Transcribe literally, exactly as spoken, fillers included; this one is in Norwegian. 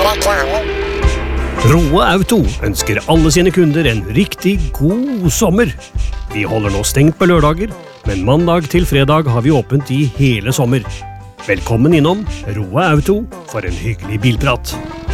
Roe Auto ønsker alle sine kunder en riktig god sommer. Vi holder nå stengt på lørdager, men mandag til fredag har vi åpent i hele sommer. Velkommen innom Roe Auto for en hyggelig bilprat.